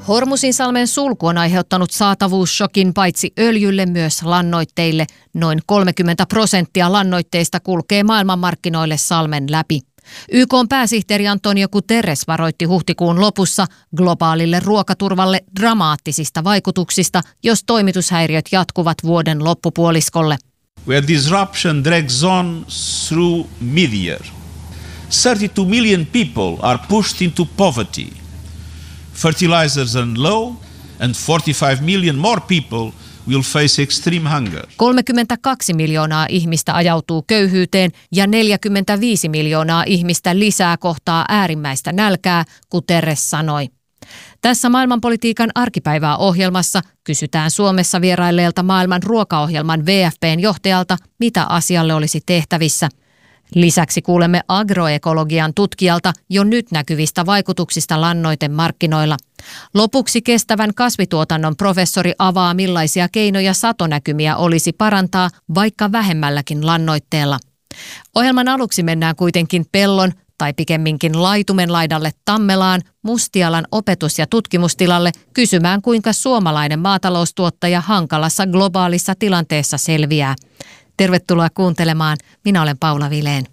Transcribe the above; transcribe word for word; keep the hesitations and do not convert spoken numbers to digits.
Hormuzinsalmen sulku on aiheuttanut saatavuusshokin paitsi öljylle myös lannoitteille. Noin kolmekymmentä prosenttia lannoitteista kulkee maailmanmarkkinoille salmen läpi. Y K:n pääsihteeri Antonio Guterres varoitti huhtikuun lopussa globaalille ruokaturvalle dramaattisista vaikutuksista, jos toimitushäiriöt jatkuvat vuoden loppupuoliskolle. Where disruption drags on through mid-year, thirty-two million people are pushed into poverty. Fertilizers are low and forty-five million more people will face extreme hunger. kolmekymmentäkaksi miljoonaa ihmistä ajautuu köyhyyteen ja neljäkymmentäviisi miljoonaa ihmistä lisää kohtaa äärimmäistä nälkää, Guterres sanoi. Tässä maailmanpolitiikan arkipäivää ohjelmassa kysytään Suomessa vierailleelta maailman ruokaohjelman W F P:n johtajalta, mitä asialle olisi tehtävissä. Lisäksi kuulemme agroekologian tutkijalta jo nyt näkyvistä vaikutuksista lannoitemarkkinoilla. Lopuksi kestävän kasvituotannon professori avaa, millaisia keinoja satonäkymiä olisi parantaa vaikka vähemmälläkin lannoitteella. Ohjelman aluksi mennään kuitenkin pellon tai pikemminkin laitumen laidalle Tammelaan Mustialan opetus- ja tutkimustilalle kysymään, kuinka suomalainen maataloustuottaja hankalassa globaalissa tilanteessa selviää. Tervetuloa kuuntelemaan. Minä olen Paula Vilén.